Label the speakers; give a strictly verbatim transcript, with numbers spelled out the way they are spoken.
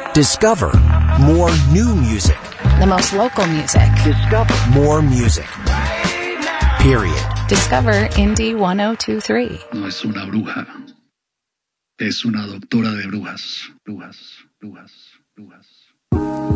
Speaker 1: Discover more new music.
Speaker 2: The most local music.
Speaker 1: Discover more music. Period.
Speaker 2: Discover Indie one oh two three.
Speaker 3: No es una bruja. Es una doctora de brujas. Brujas, brujas, brujas.